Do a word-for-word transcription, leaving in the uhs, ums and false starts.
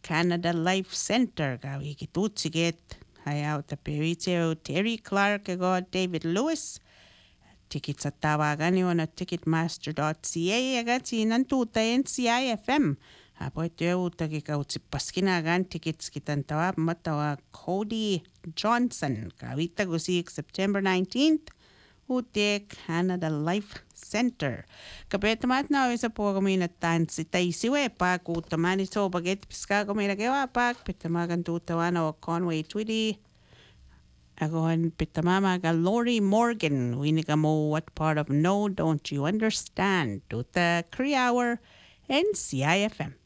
Canada Life Center ga wiki tutsiget hayaw tapirito Terry Clark ago David Lewis. Tickets at tawagan niyo na ticketmaster dot c a agad sinantuta N C I F M. Apo ito yung ikaw si Paskinagan tickets kitan tawag matawa Cody Johnson. Kawita ko si September nineteenth. Ute Canada Life Center. Kapetamat na isa po kami natan si Taisiwe pa kutamani so baget piska kami nagawa pa petamagan tutawan o Conway Twitty. Agawan pitamama ka Lori Morgan. Winika mo what part of no don't you understand? Tuta Cree Hour N C I F M.